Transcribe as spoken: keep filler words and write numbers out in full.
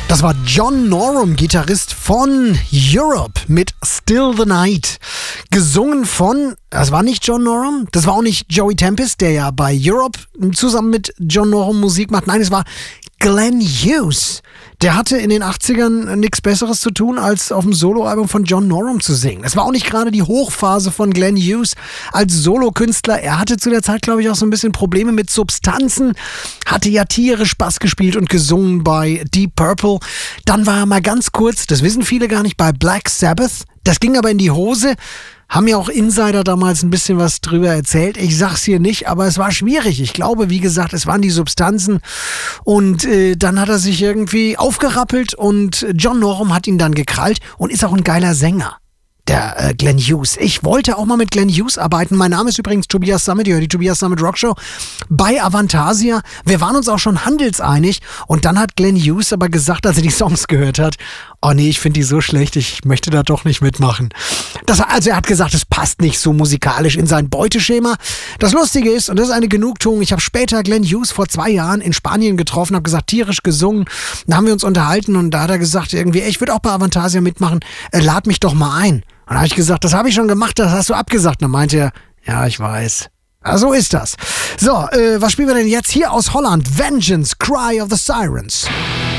Das war John Norum, Gitarrist von Europe mit Still the Night. Gesungen von, das war nicht John Norum, das war auch nicht Joey Tempest, der ja bei Europe zusammen mit John Norum Musik macht. Nein, es war Glenn Hughes. Der hatte in den achtzigern nichts Besseres zu tun, als auf dem Soloalbum von John Norum zu singen. Es war auch nicht gerade die Hochphase von Glenn Hughes als Solokünstler. Er hatte zu der Zeit, glaube ich, auch so ein bisschen Probleme mit Substanzen, hatte ja tierisch Bass gespielt und gesungen bei Deep Purple. Dann war er mal ganz kurz, das wissen viele gar nicht, bei Black Sabbath. Das ging aber in die Hose. Haben ja auch Insider damals ein bisschen was drüber erzählt. Ich sag's hier nicht, aber es war schwierig. Ich glaube, wie gesagt, es waren die Substanzen. Und äh, dann hat er sich irgendwie aufgerappelt und John Norum hat ihn dann gekrallt und ist auch ein geiler Sänger. Der äh, Glenn Hughes. Ich wollte auch mal mit Glenn Hughes arbeiten. Mein Name ist übrigens Tobias Sammet. Ihr hört die Tobias Sammet Rockshow bei Avantasia. Wir waren uns auch schon handelseinig. Und dann hat Glenn Hughes aber gesagt, als er die Songs gehört hat, oh nee, ich finde die so schlecht, ich möchte da doch nicht mitmachen. Das, also er hat gesagt, es passt nicht so musikalisch in sein Beuteschema. Das Lustige ist, und das ist eine Genugtuung, ich habe später Glenn Hughes vor zwei Jahren in Spanien getroffen, habe gesagt, tierisch gesungen. Da haben wir uns unterhalten und da hat er gesagt, irgendwie, ey, ich würde auch bei Avantasia mitmachen, äh, lad mich doch mal ein. Und da habe ich gesagt, das habe ich schon gemacht, das hast du abgesagt. Und dann meinte er, ja, ich weiß. Ja, so ist das. So, äh, was spielen wir denn jetzt hier aus Holland? Vengeance, Cry of the Sirens.